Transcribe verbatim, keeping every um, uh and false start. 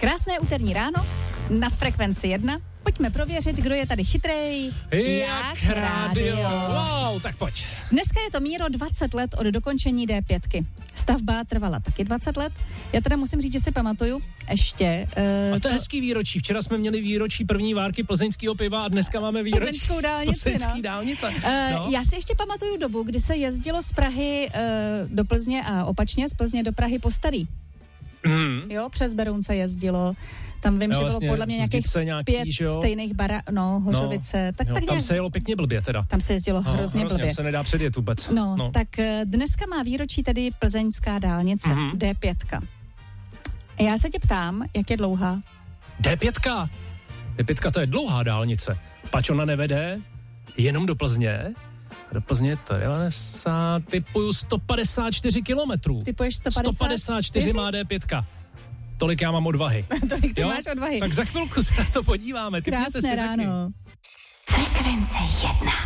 Krásné úterní ráno na Frekvenci jedna. Pojďme prověřit, kdo je tady chytrej. Jak, jak rádio. Wow, tak pojď. Dneska je to, Míro, dvacet let od dokončení dé pět. Stavba trvala taky dvacet let. Já teda musím říct, že si pamatuju ještě. Uh, a to je hezký výročí. Včera jsme měli výročí první várky plzeňského piva a dneska máme výročí Plzeňskou dálnici. Plzeňský no. dálnice. Uh, no. Já si ještě pamatuju dobu, kdy se jezdilo z Prahy uh, do Plzně a opačně, z Plzně do Prahy po starý. Mm. Jo, přes Beroun se jezdilo. Tam vím, jo, že vlastně bylo podle mě nějakých nějaký, pět jo? stejných bara, no, Hořovice. No, tak, jo, tak tam nějak, se jelo pěkně blbě teda. Tam se jezdilo no, hrozně, hrozně blbě. se nedá předjet vůbec. No, no, tak dneska má výročí tedy plzeňská dálnice, mm-hmm. dé pět. Já se tě ptám, jak je dlouhá? dé pět? dé pět to je dlouhá dálnice. Pač ona nevede jenom do Plzně. Do Plzně to je devadesát, typuju sto padesát čtyři kilometrů. Typuješ sto padesát čtyři? sto padesát čtyři má dé pět. Tolik já mám odvahy. Tolik ty jo? máš odvahy. Tak za chvilku se na to podíváme. Krásné si ráno. Taky. Frekvence jedna.